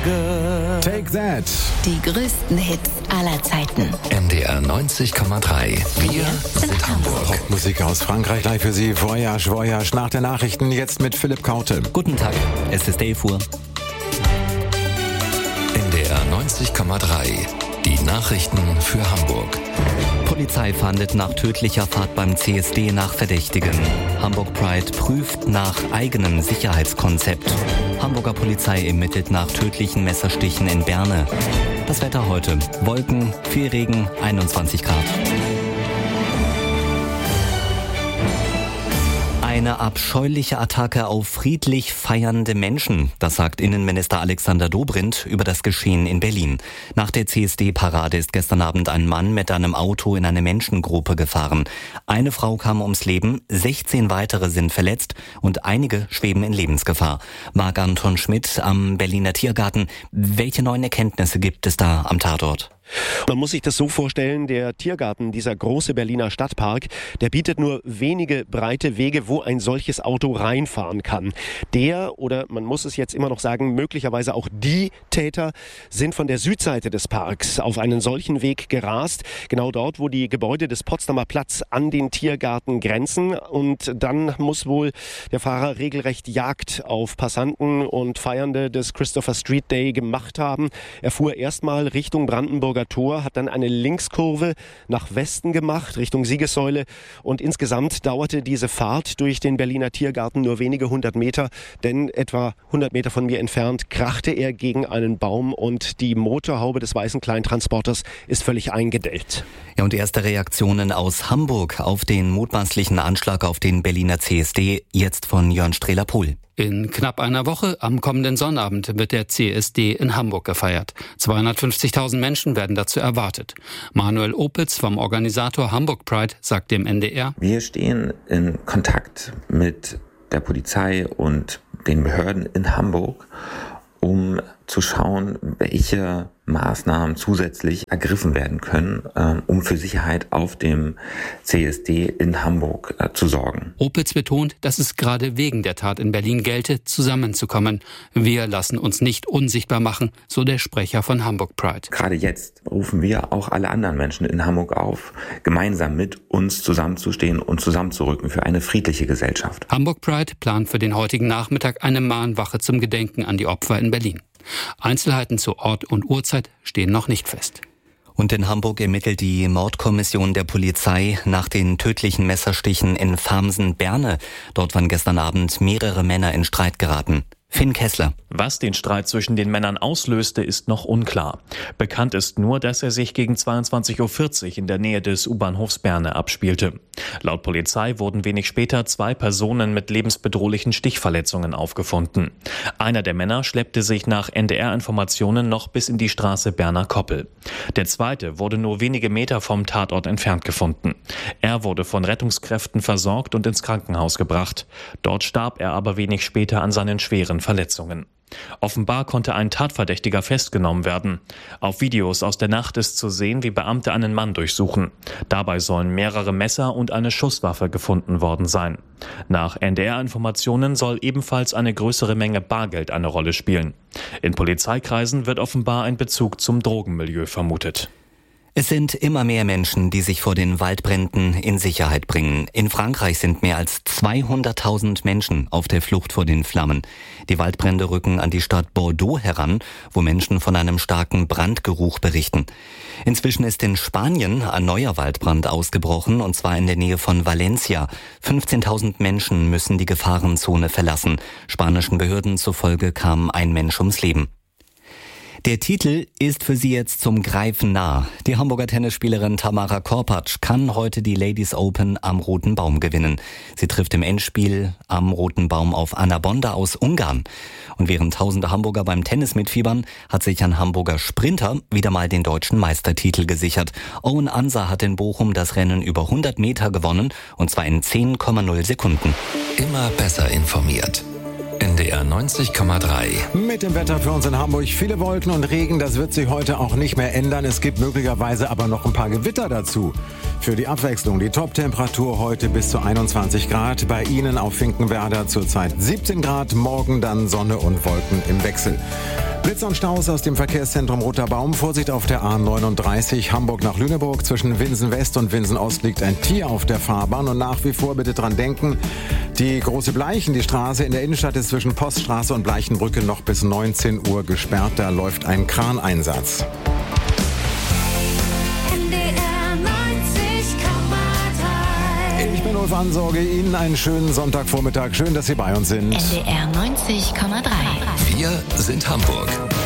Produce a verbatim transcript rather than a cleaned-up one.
good. Take that. Die größten Hits aller Zeiten. N D R neunzig Komma drei. Wir sind Hamburg. Popmusik aus Frankreich gleich für Sie. Voyage, Voyage nach den Nachrichten. Jetzt mit Philipp Kaute. Guten Tag, es ist elf Uhr. N D R neunzig Komma drei. Die Nachrichten für Hamburg. Polizei fahndet nach tödlicher Fahrt beim C S D nach Verdächtigen. Hamburg Pride prüft nach eigenem Sicherheitskonzept. Hamburger Polizei ermittelt nach tödlichen Messerstichen in Berne. Das Wetter heute: Wolken, viel Regen, einundzwanzig Grad. Eine abscheuliche Attacke auf friedlich feiernde Menschen, das sagt Innenminister Alexander Dobrindt über das Geschehen in Berlin. Nach der C S D-Parade ist gestern Abend ein Mann mit einem Auto in eine Menschengruppe gefahren. Eine Frau kam ums Leben, sechzehn weitere sind verletzt und einige schweben in Lebensgefahr. Marc Anton Schmidt am Berliner Tiergarten. Welche neuen Erkenntnisse gibt es da am Tatort? Man muss sich das so vorstellen, der Tiergarten, dieser große Berliner Stadtpark, der bietet nur wenige breite Wege, wo ein solches Auto reinfahren kann. Der, oder man muss es jetzt immer noch sagen, möglicherweise auch die Täter sind von der Südseite des Parks auf einen solchen Weg gerast, genau dort, wo die Gebäude des Potsdamer Platz an den Tiergarten grenzen. Und dann muss wohl der Fahrer regelrecht Jagd auf Passanten und Feiernde des Christopher Street Day gemacht haben. Er fuhr erstmal Richtung Brandenburg Tor, hat dann eine Linkskurve nach Westen gemacht, Richtung Siegessäule, und insgesamt dauerte diese Fahrt durch den Berliner Tiergarten nur wenige hundert Meter, denn etwa hundert Meter von mir entfernt krachte er gegen einen Baum und die Motorhaube des weißen Kleintransporters ist völlig eingedellt. Ja, und erste Reaktionen aus Hamburg auf den mutmaßlichen Anschlag auf den Berliner C S D, jetzt von Jörn Strehler-Pohl. In knapp einer Woche, am kommenden Sonnabend, wird der C S D in Hamburg gefeiert. zweihundertfünfzigtausend Menschen werden dazu erwartet. Manuel Opitz vom Organisator Hamburg Pride sagt dem N D R: Wir stehen in Kontakt mit der Polizei und den Behörden in Hamburg, um zu schauen, welche Maßnahmen zusätzlich ergriffen werden können, äh, um für Sicherheit auf dem C S D in Hamburg äh, zu sorgen. Opitz betont, dass es gerade wegen der Tat in Berlin gelte, zusammenzukommen. Wir lassen uns nicht unsichtbar machen, so der Sprecher von Hamburg Pride. Gerade jetzt rufen wir auch alle anderen Menschen in Hamburg auf, gemeinsam mit uns zusammenzustehen und zusammenzurücken für eine friedliche Gesellschaft. Hamburg Pride plant für den heutigen Nachmittag eine Mahnwache zum Gedenken an die Opfer in Berlin. Einzelheiten zu Ort und Uhrzeit stehen noch nicht fest. Und in Hamburg ermittelt die Mordkommission der Polizei nach den tödlichen Messerstichen in Farmsen-Berne. Dort waren gestern Abend mehrere Männer in Streit geraten. Finn Kessler. Was den Streit zwischen den Männern auslöste, ist noch unklar. Bekannt ist nur, dass er sich gegen zweiundzwanzig Uhr vierzig in der Nähe des U-Bahnhofs Berne abspielte. Laut Polizei wurden wenig später zwei Personen mit lebensbedrohlichen Stichverletzungen aufgefunden. Einer der Männer schleppte sich nach N D R-Informationen noch bis in die Straße Berner Koppel. Der zweite wurde nur wenige Meter vom Tatort entfernt gefunden. Er wurde von Rettungskräften versorgt und ins Krankenhaus gebracht. Dort starb er aber wenig später an seinen schweren Verletzungen. Offenbar konnte ein Tatverdächtiger festgenommen werden. Auf Videos aus der Nacht ist zu sehen, wie Beamte einen Mann durchsuchen. Dabei sollen mehrere Messer und eine Schusswaffe gefunden worden sein. Nach N D R-Informationen soll ebenfalls eine größere Menge Bargeld eine Rolle spielen. In Polizeikreisen wird offenbar ein Bezug zum Drogenmilieu vermutet. Es sind immer mehr Menschen, die sich vor den Waldbränden in Sicherheit bringen. In Frankreich sind mehr als zweihunderttausend Menschen auf der Flucht vor den Flammen. Die Waldbrände rücken an die Stadt Bordeaux heran, wo Menschen von einem starken Brandgeruch berichten. Inzwischen ist in Spanien ein neuer Waldbrand ausgebrochen, und zwar in der Nähe von Valencia. fünfzehntausend Menschen müssen die Gefahrenzone verlassen. Spanischen Behörden zufolge kam ein Mensch ums Leben. Der Titel ist für sie jetzt zum Greifen nah. Die Hamburger Tennisspielerin Tamara Korpatsch kann heute die Ladies Open am Roten Baum gewinnen. Sie trifft im Endspiel am Roten Baum auf Anna Bonda aus Ungarn. Und während tausende Hamburger beim Tennis mitfiebern, hat sich ein Hamburger Sprinter wieder mal den deutschen Meistertitel gesichert. Owen Ansa hat in Bochum das Rennen über hundert Meter gewonnen, und zwar in zehn Komma null Sekunden. Immer besser informiert. N D R neunzig Komma drei. Mit dem Wetter für uns in Hamburg: viele Wolken und Regen. Das wird sich heute auch nicht mehr ändern. Es gibt möglicherweise aber noch ein paar Gewitter dazu. Für die Abwechslung die Top-Temperatur heute bis zu einundzwanzig Grad. Bei Ihnen auf Finkenwerder zurzeit siebzehn Grad. Morgen dann Sonne und Wolken im Wechsel. Blitz und Staus aus dem Verkehrszentrum Roter Baum. Vorsicht auf der A neununddreißig Hamburg nach Lüneburg. Zwischen Winsen West und Winsen Ost liegt ein Tier auf der Fahrbahn. Und nach wie vor bitte dran denken, die Große Bleichen, die Straße in der Innenstadt ist zwischen Poststraße und Bleichenbrücke noch bis neunzehn Uhr gesperrt. Da läuft ein Kraneinsatz. Ich bin Ulf Ansorge, Ihnen einen schönen Sonntagvormittag. Schön, dass Sie bei uns sind. N D R neunzig Komma drei. Wir sind Hamburg.